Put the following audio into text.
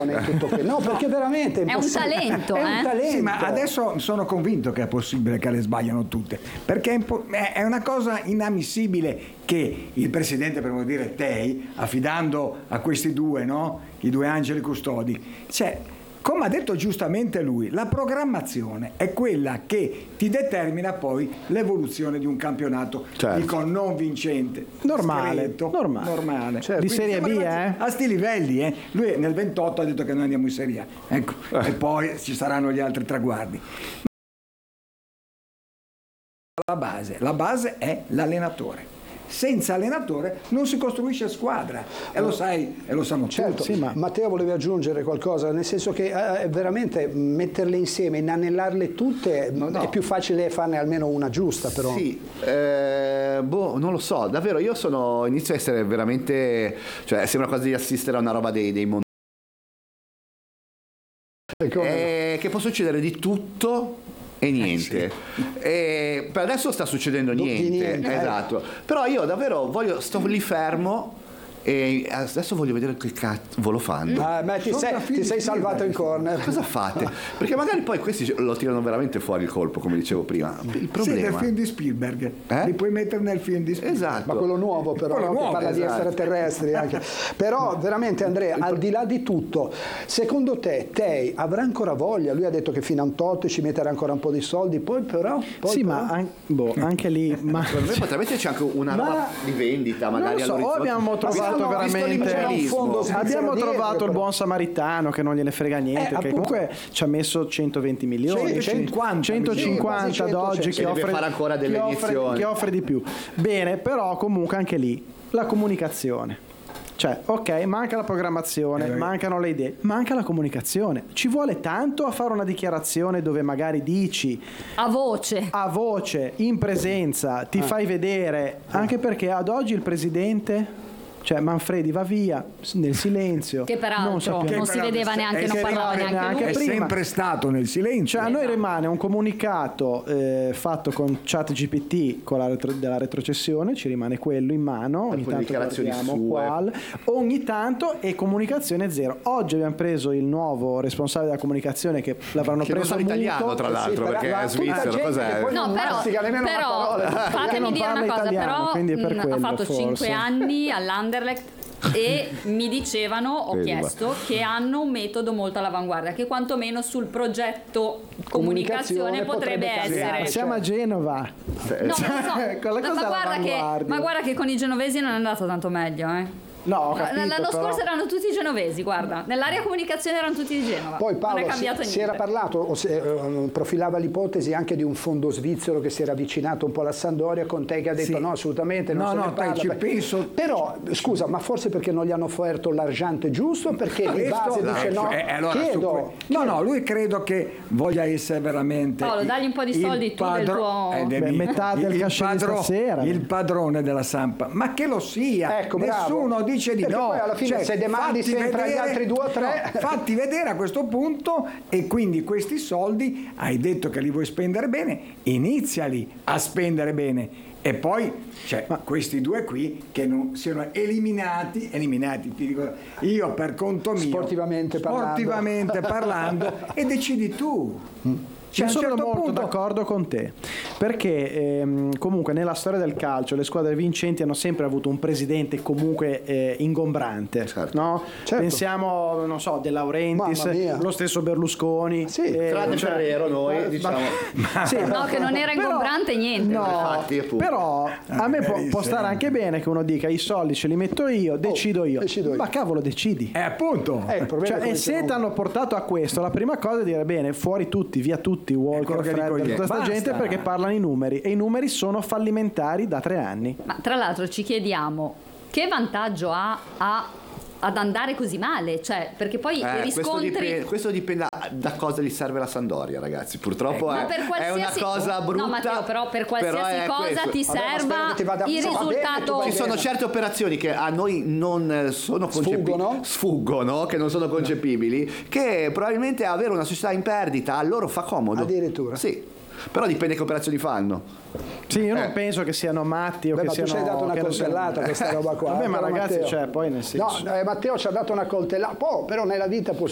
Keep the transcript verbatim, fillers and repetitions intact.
tutto che... no, perché veramente è, è un talento, è eh? un talento. Sì, ma adesso sono convinto che è possibile che le sbagliano tutte, perché è, impo- è una cosa inammissibile che il presidente, per modo dire Tei, affidando a questi due, no? I due angeli custodi, cioè, come ha detto giustamente lui, la programmazione è quella che ti determina poi l'evoluzione di un campionato, certo. dico non vincente, normale, discreto, normale, normale. certo. Di Serie B, eh? A sti livelli, eh? Lui nel ventotto ha detto che noi andiamo in Serie A, ecco, eh. e poi ci saranno gli altri traguardi. La base, la base è l'allenatore. Senza allenatore non si costruisce squadra, e lo sai, e lo sanno certo, tutti. sì, ma Matteo volevi aggiungere qualcosa, nel senso che eh, veramente metterle insieme, inanellarle tutte, no, no. È più facile farne almeno una giusta, però. Sì, eh, boh, non lo so, davvero, io sono, inizio a essere veramente, cioè sembra quasi di assistere a una roba dei, dei mondi. Eh, che può succedere di tutto e niente. Eh sì. E per adesso sta succedendo niente, niente, esatto. Però io davvero voglio, sto lì fermo e adesso voglio vedere che cazzo fanno. Ah, ma ti sei, ti sei salvato in corner. Cosa fate? Perché magari poi questi lo tirano veramente fuori il colpo, come dicevo prima. Il problema sì, nel film di Spielberg, eh? li puoi mettere nel film di Spielberg. Esatto. Ma quello nuovo però, quello no? nuovo, Che parla esatto. di extraterrestri anche. Però veramente Andrea, al di là di tutto, secondo te Tei avrà ancora voglia? Lui ha detto che fino a un tot ci metterà ancora un po' di soldi, poi però poi sì, però... ma an- boh, anche lì ma... secondo me potrebbe esserci anche una ma... roba di vendita magari. Non lo so, o abbiamo trovato veramente abbiamo trovato il buon samaritano che non gliene frega niente, eh, che comunque ci ha messo centoventi milioni, centocinquanta, centocinquanta ad oggi, che offre, fare ancora delle che, offre, che offre di più. Bene, però comunque anche lì la comunicazione. Cioè, ok, manca la programmazione, eh, mancano le idee, manca la comunicazione. Ci vuole tanto a fare una dichiarazione dove magari dici a voce, a voce, in presenza, ti ah. fai vedere, anche perché ad oggi il presidente... Cioè Manfredi va via nel silenzio, che peraltro non, che non si vedeva neanche, non parlava neanche, neanche lui. prima. È sempre stato nel silenzio. Cioè a noi rimane un comunicato eh, fatto con ChatGPT con la retro, della retrocessione, ci rimane quello in mano, ogni tanto guardiamo qual, ogni tanto, e comunicazione zero. Oggi abbiamo preso il nuovo responsabile della comunicazione che l'avranno che preso non so l'italiano tra l'altro, sì, perché è svizzero, cos'è? No, però, però fatemi dire una cosa, italiano, però mh, ha fatto forse. cinque anni all'Anderlecht e mi dicevano, ho chiesto, che hanno un metodo molto all'avanguardia, che quantomeno sul progetto comunicazione, comunicazione potrebbe, potrebbe essere. Siamo a Genova. No, ma, so, ma, guarda che, ma guarda che con i genovesi non è andato tanto meglio, eh. No, ho capito, l'anno però... scorso erano tutti genovesi, guarda, nell'area comunicazione erano tutti di Genova. Poi Paolo, non è cambiato si, niente. si era parlato o si, eh, profilava l'ipotesi anche di un fondo svizzero che si era avvicinato un po' alla Sampdoria, con te che ha detto sì. no, assolutamente non no, se no, ne parla. ci penso. Però scusa, ma forse perché non gli hanno offerto l'argente giusto, perché di base no, dice no, eh, allora, chiedo, su, no, no, lui credo che voglia essere veramente Paolo, dagli un po' di soldi tu del tuo eh, Beh, metà del cachet di stasera, il padrone della Sampa, ma che lo sia, ecco, nessuno bravo. dice di perché no. Poi alla fine cioè, se demandi sempre vedere, agli altri due o tre, no, fatti vedere a questo punto, e quindi questi soldi hai detto che li vuoi spendere bene, iniziali a spendere bene, e poi cioè, ma questi due qui che non siano eliminati, eliminati ti dico io per conto mio, sportivamente parlando, sportivamente parlando e decidi tu. Mm. Cioè, sono certo molto punto... d'accordo con te, perché ehm, comunque nella storia del calcio le squadre vincenti hanno sempre avuto un presidente comunque eh, ingombrante, certo. no? Certo. Pensiamo, non so, De Laurentiis, lo stesso Berlusconi, sì. eh, tranne cioè, Ferrero noi diciamo ma, sì, no, che non era ingombrante, però, niente. No, infatti, però a me può, può stare anche bene che uno dica i soldi ce li metto io, decido io, oh, decido io. Ma cavolo, decidi. Eh, appunto. Eh, cioè, e se ti hanno portato a questo, la prima cosa è dire bene, fuori tutti, via tutti, Walker, Fred, tutta questa basta. gente, perché parlano i numeri, e i numeri sono fallimentari da tre anni. Ma tra l'altro ci chiediamo che vantaggio ha a ad andare così male, cioè, perché poi eh, i riscontri questo dipende, questo dipende da cosa gli serve la Sampdoria, ragazzi, purtroppo eh, è, per qualsiasi... è una cosa brutta. No, Matteo, però per qualsiasi però cosa questo. ti serva Vabbè, vada... il no, risultato bene, ci sono certe operazioni che a noi non sono concepibili, sfuggono? sfuggono, che non sono concepibili, che probabilmente avere una società in perdita a loro fa comodo. Addirittura. Sì. Però dipende che operazioni fanno. Sì, io non eh. penso che siano matti o Beh, che ma siano. tu ci hai dato una che coltellata a questa roba qua. Vabbè, ma però ragazzi, Matteo. cioè, poi nel senso. No, eh, Matteo ci ha dato una coltellata, oh, però nella vita può